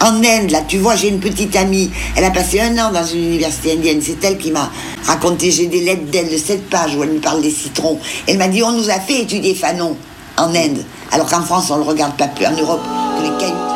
En Inde, là, tu vois, j'ai une petite amie. Elle a passé 1 an dans une université indienne. C'est elle qui m'a raconté. J'ai des lettres d'elle de 7 pages où elle me parle des citrons. Elle m'a dit, on nous a fait étudier Fanon en Inde. Alors qu'en France, on ne le regarde pas plus. En Europe, que les cailloux.